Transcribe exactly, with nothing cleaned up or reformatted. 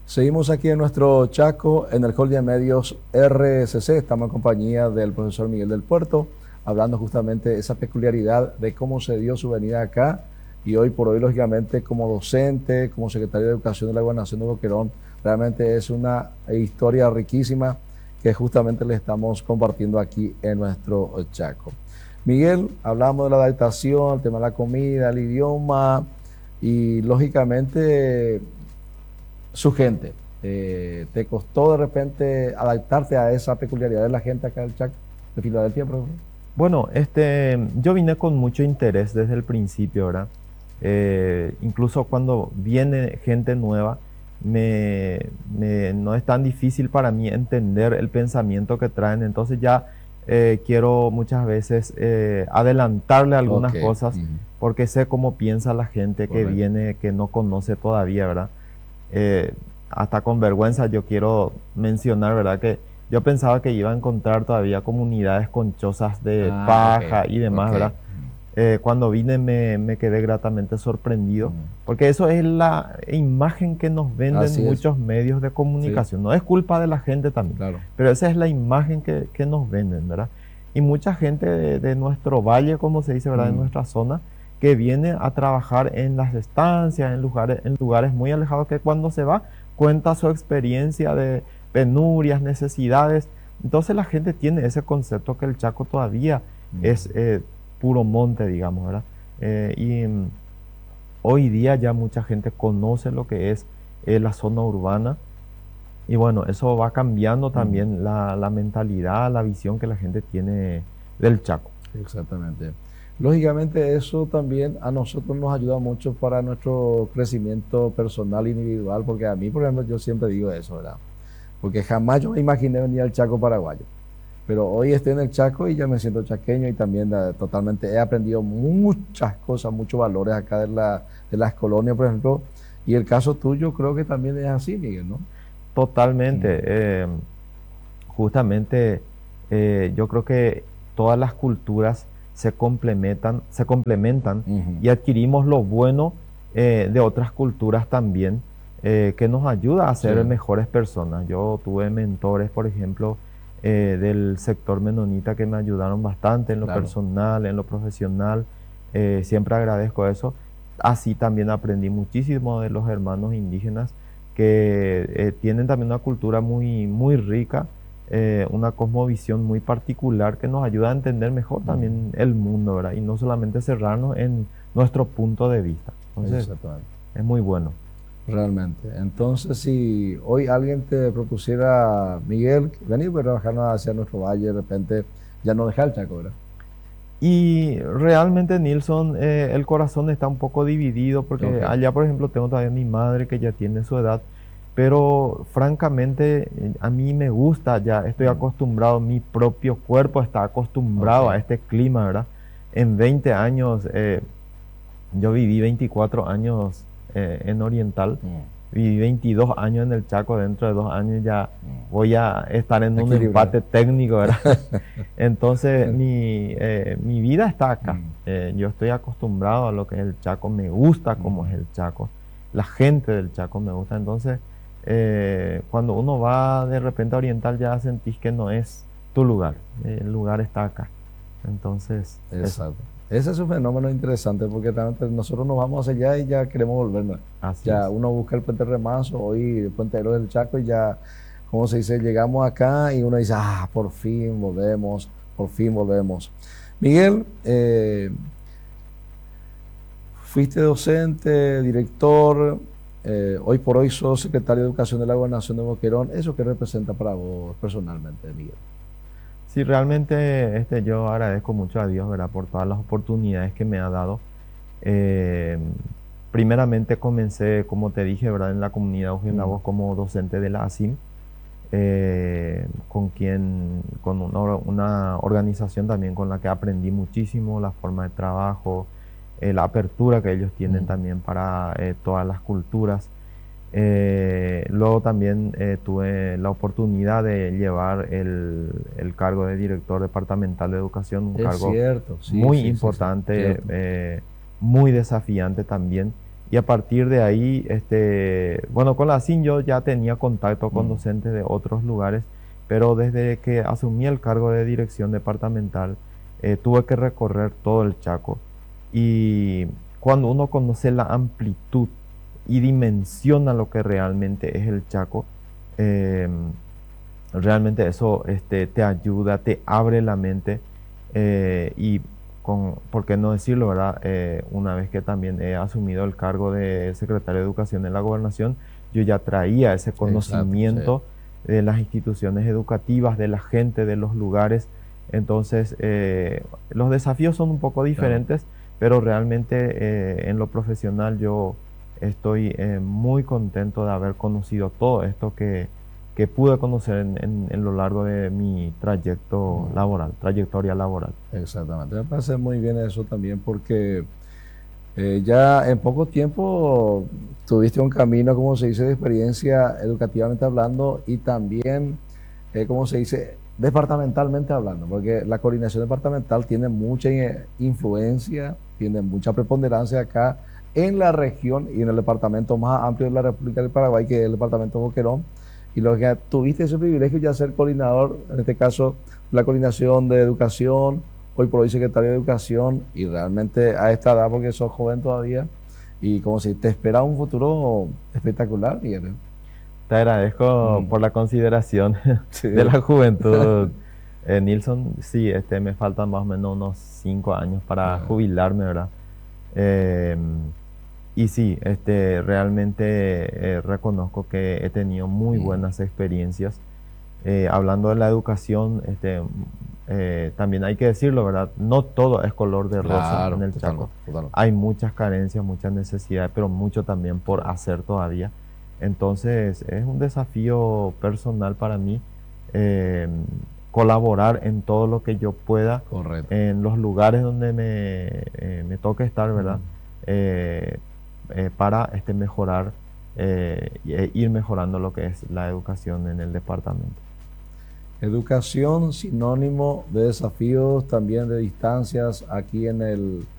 Seguimos aquí en nuestro Chaco, en el Hall de Medios R C C. Estamos en compañía del profesor Miguel del Puerto, hablando justamente de esa peculiaridad de cómo se dio su venida acá. Y hoy por hoy, lógicamente, como docente, como secretario de Educación de la Gobernación de Boquerón, realmente es una historia riquísima que justamente le estamos compartiendo aquí en nuestro Chaco. Miguel, hablamos de la adaptación, el tema de la comida, el idioma y, lógicamente, su gente. Eh, ¿Te costó de repente adaptarte a esa peculiaridad de la gente acá del Chaco, de Filadelfia, profesor? Bueno, este, yo vine con mucho interés desde el principio, ¿verdad? Eh, incluso cuando viene gente nueva, me, me- no es tan difícil para mí entender el pensamiento que traen. Entonces ya eh, quiero muchas veces eh, adelantarle algunas Ok, cosas ujú, porque sé cómo piensa la gente que correcto. viene, que no conoce todavía, ¿verdad? eh, Hasta con vergüenza yo quiero mencionar, ¿verdad? Que yo pensaba que iba a encontrar todavía comunidades con chozas de Ah, ok, paja y demás, ok. ¿verdad? Eh, cuando vine me, me quedé gratamente sorprendido, Mm, porque eso es la imagen que nos venden así es, muchos medios de sí, comunicación. No es culpa de la gente también, claro. pero esa es la imagen que, que nos venden, ¿verdad? Y mucha gente de, de nuestro valle, como se dice, ¿verdad? De Mm, nuestra zona, que viene a trabajar en las estancias, en lugares, en lugares muy alejados, que cuando se va cuenta su experiencia de penurias, necesidades. Entonces la gente tiene ese concepto que el Chaco todavía es mm, eh, puro monte, digamos, ¿verdad? Eh, y mm, hoy día ya mucha gente conoce lo que es eh, la zona urbana y bueno, eso va cambiando mm, también la, la mentalidad, la visión que la gente tiene del Chaco. exactamente. Lógicamente eso también a nosotros nos ayuda mucho para nuestro crecimiento personal e individual, porque a mí, por ejemplo, yo siempre digo eso, ¿verdad? Porque jamás yo me imaginé venir al Chaco paraguayo. Pero hoy estoy en el Chaco y ya me siento chaqueño y también eh, totalmente he aprendido muchas cosas, muchos valores acá de, la, de las colonias, por ejemplo. Y el caso tuyo creo que también es así, Miguel, ¿no? Totalmente. Mm, eh, Justamente eh, yo creo que todas las culturas se complementan, se complementan ujú, y adquirimos lo bueno eh, de otras culturas también, eh, que nos ayuda a sí, ser mejores personas. Yo tuve mentores, por ejemplo, eh, del sector menonita que me ayudaron bastante en lo claro. personal, en lo profesional. Eh, siempre agradezco eso. Así también aprendí muchísimo de los hermanos indígenas que eh, tienen también una cultura muy, muy rica, eh, una cosmovisión muy particular que nos ayuda a entender mejor Mm, también el mundo, ¿verdad? Y no solamente cerrarnos en nuestro punto de vista. Entonces, exactamente, es muy bueno. realmente. Entonces, si hoy alguien te propusiera, Miguel, venir a trabajar hacia nuestro valle, de repente ya no dejar el Chaco, ¿verdad? Y realmente, Nilsson, eh, el corazón está un poco dividido Ok. porque allá, por ejemplo, tengo todavía mi madre que ya tiene su edad, pero francamente eh, a mí me gusta, ya estoy Mm, acostumbrado, mi propio cuerpo está ok. acostumbrado a este clima, ¿verdad? En veinte años, eh, yo viví veinticuatro años eh, en Oriental, Mm, viví veintidós años en el Chaco, dentro de dos años ya mm. voy a estar en un Equilibrar. empate técnico, ¿verdad? Entonces mi, eh, mi vida está acá. Mm, Eh, yo estoy acostumbrado a lo que es el Chaco, me gusta cómo es mm. el Chaco, la gente del Chaco me gusta. Entonces, eh, cuando uno va de repente a Oriental ya sentís que no es tu lugar, eh, el lugar está acá. Entonces, eso, Exacto. Ese es un fenómeno interesante porque realmente nosotros nos vamos hacia allá y ya queremos volvernos. así Ya es. uno busca el Puente Remanso, hoy el Puente Aéreo del Chaco y ya, como se dice, llegamos acá y uno dice, ah, por fin volvemos, por fin volvemos. Miguel, eh, fuiste docente, director, eh, hoy por hoy sos secretario de Educación de la Gobernación de Boquerón. ¿Eso qué representa para vos personalmente, Miguel? Sí, realmente este, yo agradezco mucho a Dios, ¿verdad? Por todas las oportunidades que me ha dado. Eh, Primeramente comencé, como te dije, ¿verdad? En la comunidad Eugen La Mm, Voz como docente de la A S I M, eh, con quien, con una, or- una organización también con la que aprendí muchísimo la forma de trabajo, eh, la apertura que ellos tienen mm. también para eh, todas las culturas. Eh, luego también eh, tuve la oportunidad de llevar el, el cargo de director departamental de educación, un Es cargo cierto, sí, muy sí, sí, sí, importante, cierto. eh, muy desafiante también. Y a partir de ahí, este, bueno, con la S I N yo ya tenía contacto con Mm. docentes de otros lugares, pero desde que asumí el cargo de dirección departamental, eh, tuve que recorrer todo el Chaco. Y cuando uno conoce la amplitud y dimensiona lo que realmente es el Chaco, eh, realmente eso este, te ayuda, te abre la mente eh, y, con, por qué no decirlo, ¿verdad? Eh, una vez que también he asumido el cargo de secretario de Educación en la Gobernación, yo ya traía ese conocimiento sí. de las instituciones educativas, de la gente, de los lugares. Entonces, eh, los desafíos son un poco diferentes, claro. Pero realmente eh, en lo profesional yo estoy eh, muy contento de haber conocido todo esto que, que pude conocer en, en, en lo largo de mi trayecto mm. laboral, trayectoria laboral. Exactamente, me parece muy bien eso también porque eh, ya en poco tiempo tuviste un camino, como se dice, de experiencia educativamente hablando y también, eh, como se dice, departamentalmente hablando, porque la coordinación departamental tiene mucha influencia, tiene mucha preponderancia acá en la región y en el departamento más amplio de la República del Paraguay, que es el departamento Boquerón. Y lo que tuviste ese privilegio ya ser coordinador, en este caso la coordinación de educación, hoy por hoy secretario de educación, y realmente a esta edad, porque sos joven todavía, y como si te espera un futuro espectacular, Miguel. Te agradezco mm. por la consideración sí. de la juventud. eh, Nilson, sí, este, me faltan más o menos unos cinco años para ah. jubilarme, ¿verdad? Eh, Y sí, este, realmente eh, reconozco que he tenido muy buenas experiencias. Eh, hablando de la educación, este, eh, también hay que decirlo, ¿verdad? No todo es color de rosa claro, en el Chaco. Totalmente, totalmente. Hay muchas carencias, muchas necesidades, pero mucho también por hacer todavía. Entonces, es un desafío personal para mí eh, colaborar en todo lo que yo pueda, Correcto. En los lugares donde me, eh, me toque estar, ¿verdad? Uh-huh. eh, Eh, para este, mejorar eh, e ir mejorando lo que es la educación en el departamento. Educación, sinónimo de desafíos, también de distancias aquí en el